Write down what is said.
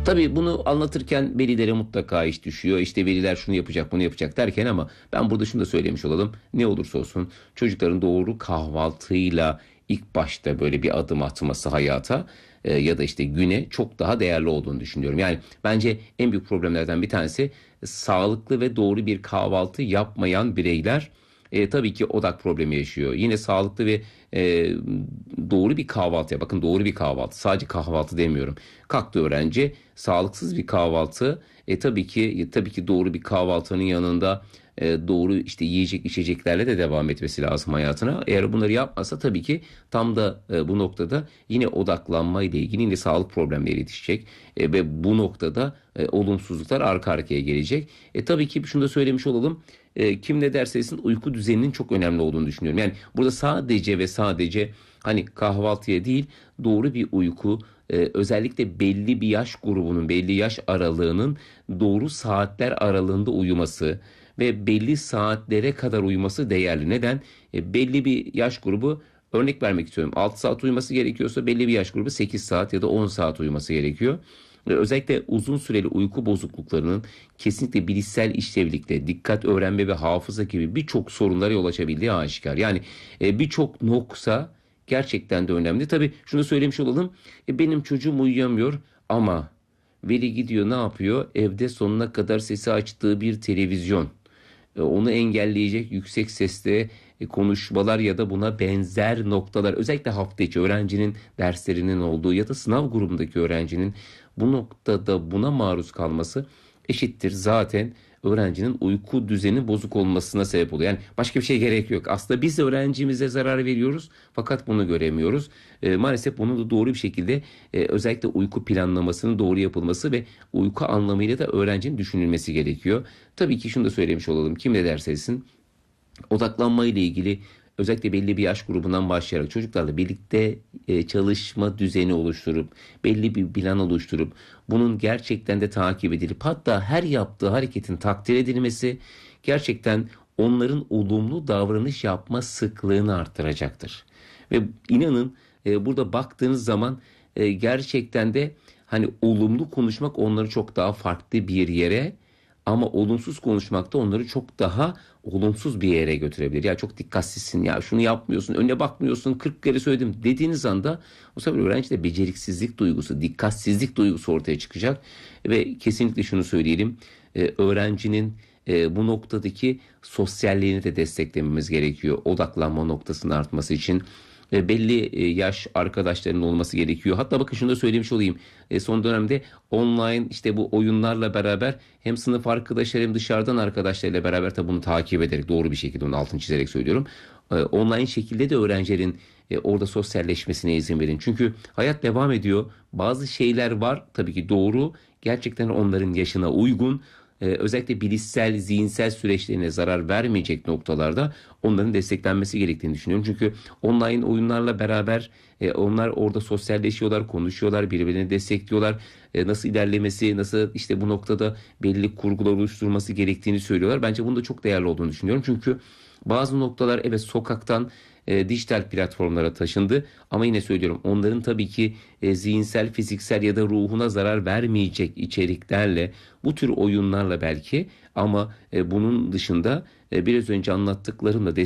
Tabii bunu anlatırken velilere mutlaka iş düşüyor. İşte veliler şunu yapacak, bunu yapacak derken ama ben burada şunu da söylemiş olalım. Ne olursa olsun çocukların doğru kahvaltıyla ilk başta böyle bir adım atması hayata ya da işte güne çok daha değerli olduğunu düşünüyorum. Yani bence en büyük problemlerden bir tanesi sağlıklı ve doğru bir kahvaltı yapmayan bireyler tabii ki odak problemi yaşıyor. Yine sağlıklı ve e, doğru bir kahvaltıya bakın, doğru bir kahvaltı, sadece kahvaltı demiyorum. Kalktı öğrenci, sağlıksız bir kahvaltı, tabii ki doğru bir kahvaltının yanında doğru işte yiyecek içeceklerle de devam etmesi lazım hayatına. Eğer bunları yapmasa tabii ki tam da bu noktada yine odaklanma ile ilgili yine sağlık problemleri yetişecek. Ve bu noktada olumsuzluklar arka arkaya gelecek. Tabii ki şunu da söylemiş olalım. Kim ne derse desin uyku düzeninin çok önemli olduğunu düşünüyorum. Yani burada sadece ve sadece hani kahvaltıya değil, doğru bir uyku, özellikle belli bir yaş grubunun, belli yaş aralığının doğru saatler aralığında uyuması ve belli saatlere kadar uyuması değerli. Neden? Belli bir yaş grubu, örnek vermek istiyorum, 6 saat uyuması gerekiyorsa belli bir yaş grubu 8 saat ya da 10 saat uyuması gerekiyor. Özellikle uzun süreli uyku bozukluklarının kesinlikle bilişsel işlevlikte, dikkat, öğrenme ve hafıza gibi birçok sorunlara yol açabildiği aşikar. Yani birçok noksa gerçekten de önemli. Tabii şunu söylemiş olalım. Benim çocuğum uyuyamıyor ama veli gidiyor, ne yapıyor? Evde sonuna kadar sesi açtığı bir televizyon, onu engelleyecek yüksek sesle konuşmalar ya da buna benzer noktalar, özellikle hafta içi öğrencinin derslerinin olduğu ya da sınav grubundaki öğrencinin bu noktada buna maruz kalması eşittir zaten öğrencinin uyku düzeni bozuk olmasına sebep oluyor. Yani başka bir şey gerek yok. Aslında biz öğrencimize zarar veriyoruz fakat bunu göremiyoruz. Maalesef bunu da doğru bir şekilde özellikle uyku planlamasının doğru yapılması ve uyku anlamıyla da öğrencinin düşünülmesi gerekiyor. Tabii ki şunu da söylemiş olalım. Kim ne derse desin, odaklanma ile ilgili özellikle belli bir yaş grubundan başlayarak çocuklarla birlikte çalışma düzeni oluşturup belli bir plan oluşturup bunun gerçekten de takip edilip hatta her yaptığı hareketin takdir edilmesi gerçekten onların olumlu davranış yapma sıklığını arttıracaktır. Ve inanın burada baktığınız zaman gerçekten de hani olumlu konuşmak onları çok daha farklı bir yere, ama olumsuz konuşmak da onları çok daha olumsuz bir yere götürebilir. Ya çok dikkatsizsin, ya şunu yapmıyorsun, önüne bakmıyorsun, 40 kere söyledim dediğiniz anda o sefer öğrencide beceriksizlik duygusu, dikkatsizlik duygusu ortaya çıkacak. Ve kesinlikle şunu söyleyelim, öğrencinin bu noktadaki sosyalliğini de desteklememiz gerekiyor. Odaklanma noktasının artması için belli yaş arkadaşlarının olması gerekiyor. Hatta bakın şunu da söylemiş olayım. Son dönemde online işte bu oyunlarla beraber hem sınıf arkadaşları hem dışarıdan arkadaşlarıyla beraber tabi bunu takip ederek, doğru bir şekilde onun altını çizerek söylüyorum. Online şekilde de öğrencilerin orada sosyalleşmesine izin verin. Çünkü hayat devam ediyor. Bazı şeyler var tabii ki doğru. Gerçekten onların yaşına uygun. Özellikle bilişsel, zihinsel süreçlerine zarar vermeyecek noktalarda onların desteklenmesi gerektiğini düşünüyorum. Çünkü online oyunlarla beraber onlar orada sosyalleşiyorlar, konuşuyorlar, birbirlerini destekliyorlar. Nasıl ilerlemesi, nasıl işte bu noktada belli kurgular oluşturması gerektiğini söylüyorlar. Bence bunun da çok değerli olduğunu düşünüyorum. Çünkü bazı noktalar evet sokaktan dijital platformlara taşındı. Ama yine söylüyorum, onların tabii ki zihinsel, fiziksel ya da ruhuna zarar vermeyecek içeriklerle, bu tür oyunlarla belki, ama bunun dışında biraz önce anlattıklarımla